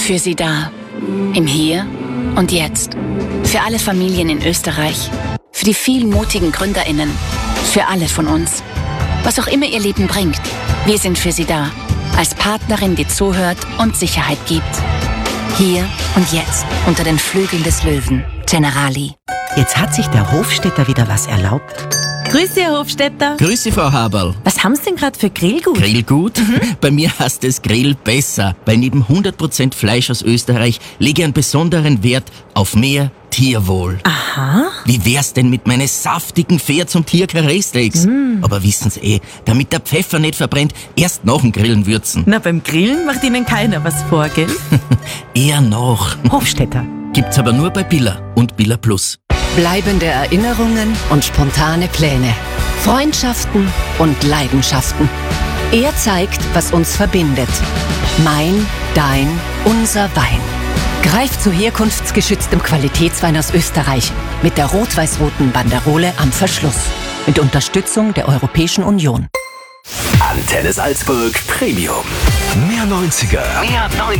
Für Sie da. Im Hier und Jetzt. Für alle Familien in Österreich. Für die vielen mutigen GründerInnen. Für alle von uns. Was auch immer Ihr Leben bringt. Wir sind für Sie da. Als Partnerin, die zuhört und Sicherheit gibt. Hier und jetzt. Unter den Flügeln des Löwen. Generali. Jetzt hat sich der Hofstädter wieder was erlaubt. Grüße, Herr Hofstädter. Grüße, Frau Haberl. Was haben Sie denn gerade für Grillgut? Grillgut? Bei mir heißt es Grill besser, weil neben 100% Fleisch aus Österreich lege ich einen besonderen Wert auf mehr Tierwohl. Aha. Wie wär's denn mit meinen saftigen Pferd- und Tierkarree-Steaks? Aber wissen Sie damit der Pfeffer nicht verbrennt, erst nach dem Grillen würzen. Na, beim Grillen macht Ihnen keiner was vor, gell? Eher noch. Hofstädter. Gibt's aber nur bei Billa und Billa Plus. Bleibende Erinnerungen und spontane Pläne. Freundschaften und Leidenschaften. Er zeigt, was uns verbindet. Mein, dein, unser Wein. Greift zu herkunftsgeschütztem Qualitätswein aus Österreich mit der rot-weiß-roten Banderole am Verschluss. Mit Unterstützung der Europäischen Union. Antenne Salzburg Premium. Mehr 90er.